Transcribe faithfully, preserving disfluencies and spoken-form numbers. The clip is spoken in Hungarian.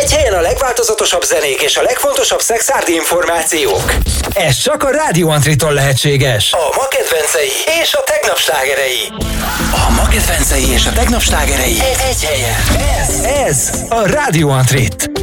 Egy helyen a legváltozatosabb zenék és a legfontosabb szexárdi információk. Ez csak a Rádió Antritól lehetséges. A ma kedvencei és a tegnap slágerei. A ma kedvencei és a tegnap slágerei. Egy, egy helyen. Ez, ez a Rádió Antrit.